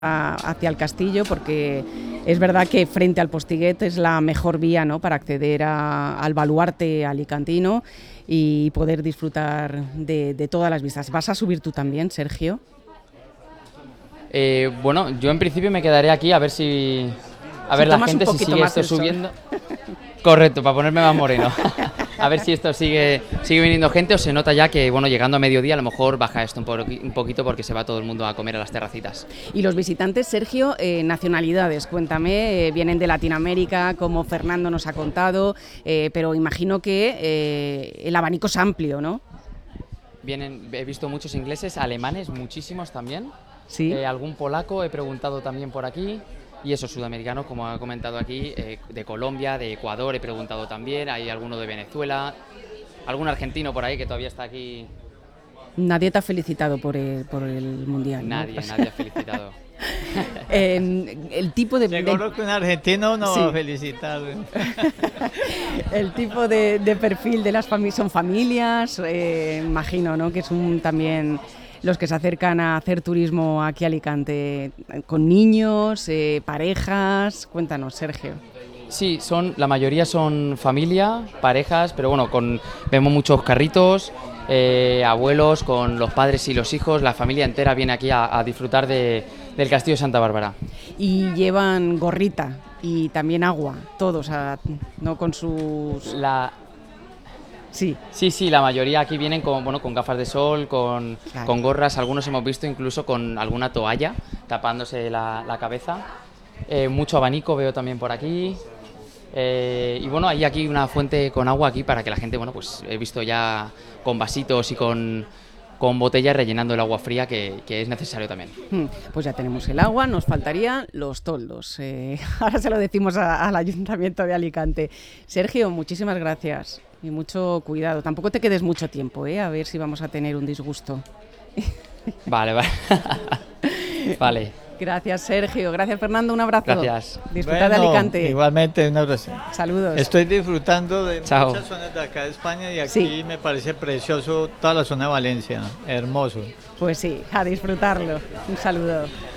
hacia el castillo, porque es verdad que frente al Postiguet es la mejor vía, ¿no?, para acceder al baluarte alicantino y poder disfrutar de todas las vistas. ¿Vas a subir tú también, Sergio? Bueno, yo en principio me quedaré aquí a ver a ver la gente si sigue esto subiendo. Correcto, para ponerme más moreno. A ver si esto sigue viniendo gente o se nota ya que, bueno, llegando a mediodía a lo mejor baja esto un poquito porque se va todo el mundo a comer a las terracitas. Y los visitantes, Sergio, nacionalidades, cuéntame, vienen de Latinoamérica, como Fernando nos ha contado, pero imagino que el abanico es amplio, ¿no? He visto muchos ingleses, alemanes, muchísimos también. Sí. Algún polaco he preguntado también por aquí. Y eso, sudamericano, como ha comentado aquí, de Colombia, de Ecuador he preguntado también, hay alguno de Venezuela, algún argentino por ahí que todavía está aquí. Nadie te ha felicitado por el Mundial, ¿no? Nadie ha felicitado. El tipo de... Seguro que un argentino no va a felicitar. El tipo de perfil de las familias, son familias, imagino, ¿no?, que es también... Los que se acercan a hacer turismo aquí a Alicante, con niños, parejas. Cuéntanos, Sergio. Sí, la mayoría son familia, parejas, pero bueno, vemos muchos carritos, abuelos con los padres y los hijos, la familia entera viene aquí a disfrutar del Castillo de Santa Bárbara. Y llevan gorrita y también agua, todos, no con sus... Sí, la mayoría aquí vienen con gafas de sol, con gorras, algunos hemos visto incluso con alguna toalla tapándose la cabeza. Mucho abanico veo también por aquí. Y bueno, hay aquí una fuente con agua aquí para que la gente, bueno, pues he visto ya con vasitos y con botellas rellenando el agua fría que es necesario también. Pues ya tenemos el agua, nos faltarían los toldos. Ahora se lo decimos al Ayuntamiento de Alicante. Sergio, muchísimas gracias y mucho cuidado. Tampoco te quedes mucho tiempo, a ver si vamos a tener un disgusto. Vale. Vale. Gracias, Sergio. Gracias, Fernando. Un abrazo. Gracias. Disfruta de Alicante. Igualmente, un abrazo. Saludos. Estoy disfrutando de Chao. muchas zonas de acá de España y aquí me parece precioso toda la zona de Valencia. Hermoso. Pues sí, a disfrutarlo. Un saludo.